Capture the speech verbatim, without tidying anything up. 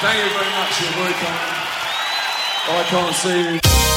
Thank you very much. You're very kind. I can't see you.